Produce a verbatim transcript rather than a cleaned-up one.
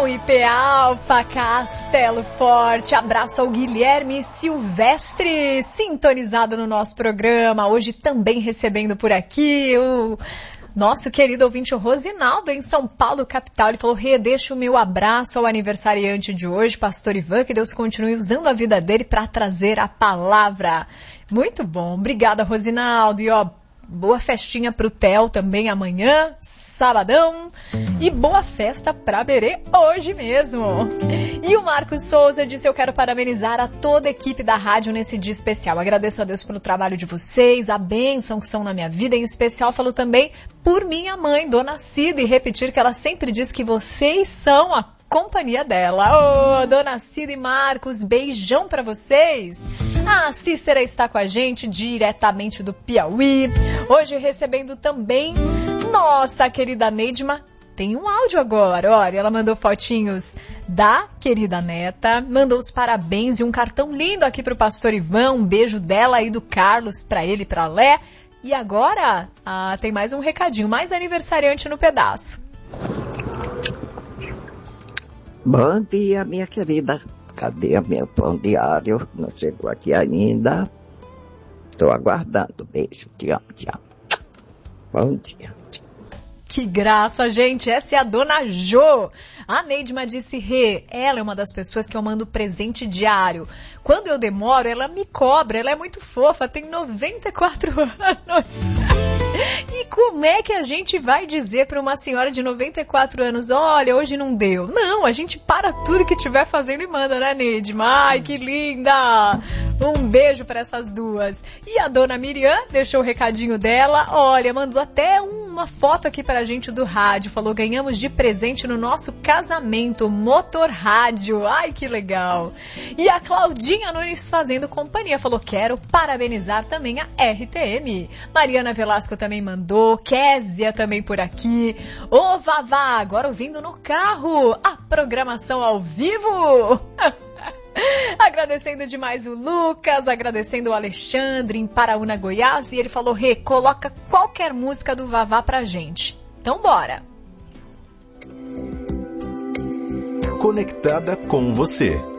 Sabadão, I P Alfa, Castelo Forte. Abraço ao Guilherme Silvestre, sintonizado no nosso programa. Hoje também recebendo por aqui o nosso querido ouvinte Rosinaldo, em São Paulo, capital. Ele falou: Rê, deixa o meu abraço ao aniversariante de hoje, pastor Ivan, que Deus continue usando a vida dele para trazer a palavra. Muito bom. Obrigada, Rosinaldo. E ó, boa festinha pro Theo também amanhã, sabadão. E boa festa pra Berê hoje mesmo. E o Marcos Souza disse: eu quero parabenizar a toda a equipe da rádio nesse dia especial. Agradeço a Deus pelo trabalho de vocês, a bênção que são na minha vida. Em especial, falo também por minha mãe, Dona Cida, e repetir que ela sempre diz que vocês são a companhia dela. Ô, Dona Cida e Marcos, beijão pra vocês. A Cícera está com a gente diretamente do Piauí. Hoje recebendo também nossa querida Neidma. Tem um áudio agora, olha, ela mandou fotinhos da querida neta, mandou os parabéns e um cartão lindo aqui pro pastor Ivan, um beijo dela e do Carlos pra ele e pra Lé. E agora, ah, tem mais um recadinho, mais aniversariante no pedaço. Bom dia, minha querida. Cadê meu pão diário? Não chegou aqui ainda. Estou aguardando. Beijo, te amo, te amo. Bom dia. Que graça, gente. Essa é a Dona Jô. A Neidma disse: Rê, ela é uma das pessoas que eu mando presente diário. Quando eu demoro, ela me cobra. Ela é muito fofa, tem noventa e quatro anos. E como é que a gente vai dizer para uma senhora de noventa e quatro anos: olha, hoje não deu? Não, a gente para tudo que estiver fazendo e manda, né, Neidma? Ai, que linda! Um beijo para essas duas. E a Dona Miriam deixou o recadinho dela. Olha, mandou até uma foto aqui pra gente do rádio. Falou: ganhamos de presente no nosso casamento, motor rádio. Ai, que legal. E a Claudinha Nunes fazendo companhia. Falou: quero parabenizar também a R T M. Mariana Velasco também mandou. Késia também por aqui. Ô, Vavá, agora ouvindo no carro a programação ao vivo. Agradecendo demais o Lucas, agradecendo o Alexandre em Paraúna, Goiás. E ele falou: Rê, coloca qualquer música do Vavá pra gente. Então bora. Conectada com você.